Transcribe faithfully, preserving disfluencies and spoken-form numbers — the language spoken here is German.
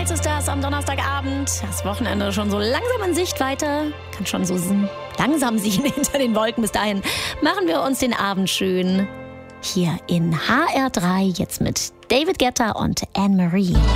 eins ist das am Donnerstagabend. Das Wochenende schon so langsam in Sichtweite. Kann schon so langsam sehen hinter den Wolken. Bis dahin machen wir uns den Abend schön. Hier in H R drei jetzt mit David Guetta und Anne-Marie.